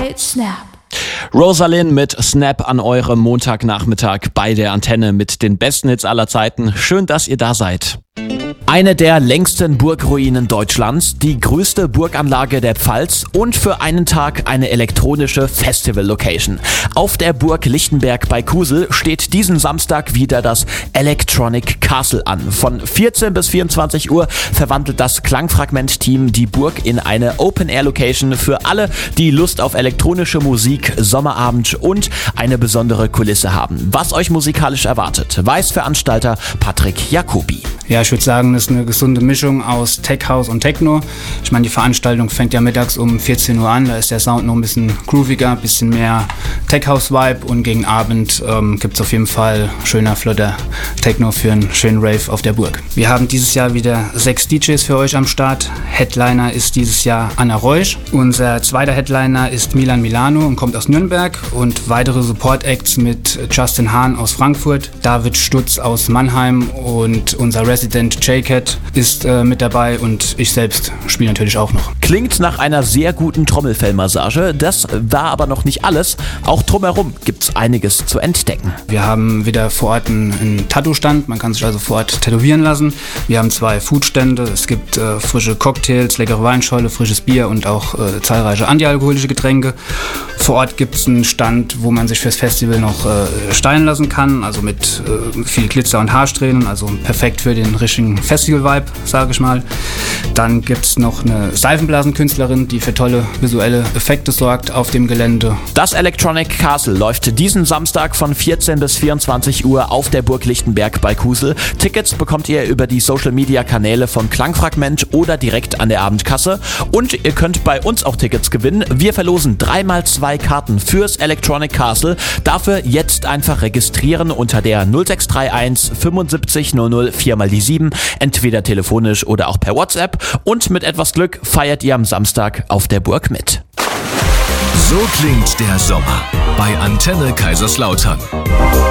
by Snap. Rosalind mit Snap an eurem Montagnachmittag bei der Antenne mit den besten Hits aller Zeiten. Schön, dass ihr da seid. Eine der längsten Burgruinen Deutschlands, die größte Burganlage der Pfalz und für einen Tag eine elektronische Festival-Location. Auf der Burg Lichtenberg bei Kusel steht diesen Samstag wieder das Electronic Castle an. Von 14 bis 24 Uhr verwandelt das Klangfragment-Team die Burg in eine Open-Air-Location für alle, die Lust auf elektronische Musik, Sommerabend und eine besondere Kulisse haben. Was euch musikalisch erwartet, weiß Veranstalter Patrick Jacobi. Ja, ich würde sagen, das ist eine gesunde Mischung aus Tech House und Techno. Ich meine, die Veranstaltung fängt ja mittags um 14 Uhr an, da ist der Sound noch ein bisschen grooviger, ein bisschen mehr Tech House Vibe und gegen Abend gibt es auf jeden Fall schöner, flotter Techno für einen schönen Rave auf der Burg. Wir haben dieses Jahr wieder 6 DJs für euch am Start. Headliner ist dieses Jahr Anna Reusch. Unser zweiter Headliner ist Milan Milano und kommt aus Nürnberg und weitere Support Acts mit Justin Hahn aus Frankfurt, David Stutz aus Mannheim und unser Resident J-Cat ist mit dabei und ich selbst spiele natürlich auch noch. Klingt nach einer sehr guten Trommelfellmassage. Das war aber noch nicht alles. Auch drumherum gibt's einiges zu entdecken. Wir haben wieder vor Ort einen Tattoo-Stand. Man kann sich also vor Ort tätowieren lassen. Wir haben 2 Foodstände. Es gibt frische Cocktails, leckere Weinschorle, frisches Bier und auch zahlreiche antialkoholische Getränke. Vor Ort gibt es einen Stand, wo man sich fürs Festival noch stylen lassen kann. Also mit viel Glitzer und Haarsträhnen. Also perfekt für den richtigen Festival-Vibe, sage ich mal. Dann gibt es noch eine Seifenblasenkünstlerin, die für tolle visuelle Effekte sorgt auf dem Gelände. Das Electronic Castle läuft diesen Samstag von 14 bis 24 Uhr auf der Burg Lichtenberg bei Kusel. Tickets bekommt ihr über die Social-Media-Kanäle von Klangfragment oder direkt an der Abendkasse. Und ihr könnt bei uns auch Tickets gewinnen. Wir verlosen 3x2 Karten fürs Electronic Castle. Dafür jetzt einfach registrieren unter der 0631 75 00 4x7, entweder telefonisch oder auch per WhatsApp. Und mit etwas Glück feiert ihr am Samstag auf der Burg mit. So klingt der Sommer bei Antenne Kaiserslautern.